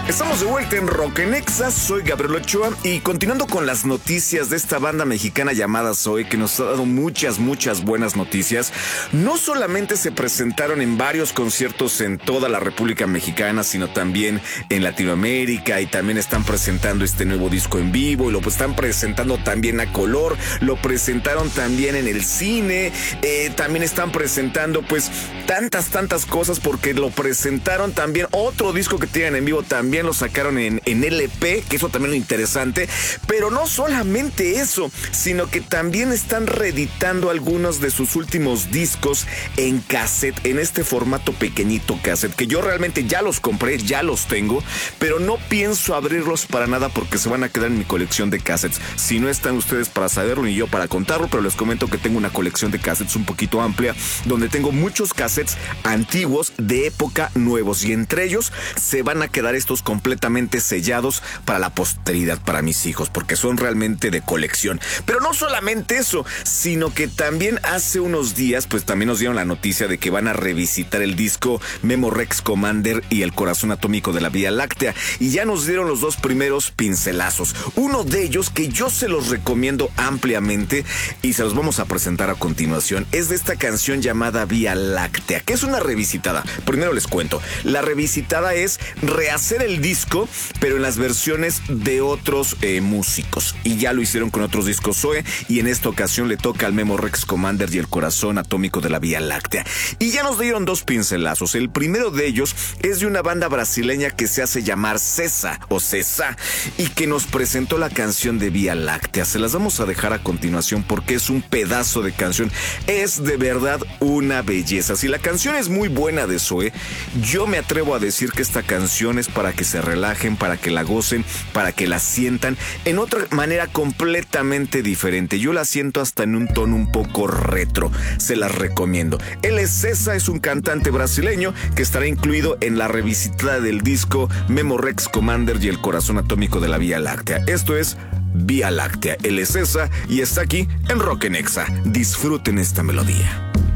Estamos de vuelta en Rock en Exa, soy Gabriel Ochoa y continuando con las noticias de esta banda mexicana llamada Zoe, que nos ha dado muchas buenas noticias. No solamente se presentaron en varios conciertos en toda la República Mexicana, sino también en Latinoamérica, y también están presentando este nuevo disco en vivo, y lo están presentando también a color, lo presentaron también en el cine, también están presentando pues tantas cosas, porque lo presentaron también, otro disco que tienen en vivo también lo sacaron en LP, que eso también es interesante, pero no solamente eso, sino que también están reeditando algunos de sus últimos discos en cassette, en este formato pequeñito cassette, que yo realmente ya los compré, ya los tengo, pero no pienso abrirlos para nada porque se van a quedar en mi colección de cassettes. Si no están ustedes para saberlo ni yo para contarlo, pero les comento que tengo una colección de cassettes un poquito amplia, donde tengo muchos cassettes antiguos de época nuevos, y entre ellos se van a quedar estos completamente sellados para la posteridad, para mis hijos, porque son realmente de colección. Pero no solamente eso, sino que también hace unos días pues también nos dieron la noticia de que van a revisitar el disco Memorex Commander y El Corazón Atómico de la Vía Láctea, y ya nos dieron los dos primeros pincelazos. Uno de ellos que yo se los recomiendo ampliamente y se los vamos a presentar a continuación es de esta canción llamada Vía Láctea, que es una revisitada. Primero les cuento, la revisitada es rehacer el disco, pero en las versiones de otros músicos, y ya lo hicieron con otros discos Zoe, y en esta ocasión le toca al Memorex Commander y El Corazón Atómico de la Vía Láctea. Y ya nos dieron dos pincelazos. El primero de ellos es de una banda brasileña que se hace llamar Cesa o Cesa, y que nos presentó la canción de Vía Láctea. Se las vamos a dejar a continuación porque es un pedazo de canción, es de verdad una belleza. Si la canción es muy buena de Zoe, yo me atrevo a decir que esta canción es para que se relajen, para que la gocen, para que la sientan en otra manera completamente diferente. Yo la siento hasta en un tono un poco retro. Se las recomiendo. Él es Cesa, es un cantante brasileño que estará incluido en la revisitada del disco Memorex Commander y El Corazón Atómico de la Vía Láctea. Esto es Vía Láctea. Él es Cesa y está aquí en Rock en Exa. Disfruten esta melodía.